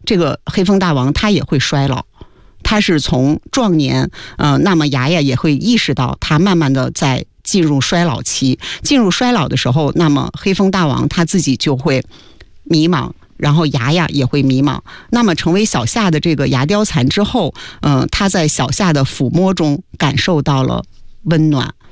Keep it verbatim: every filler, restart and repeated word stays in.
这个黑风大王他也会衰老，他是从壮年，呃，那么牙牙也会意识到他慢慢的在进入衰老期，进入衰老的时候，那么黑风大王他自己就会迷茫，然后牙牙也会迷茫。那么成为小夏的这个牙貂蝉之后，嗯、呃，他在小夏的抚摸中感受到了温暖，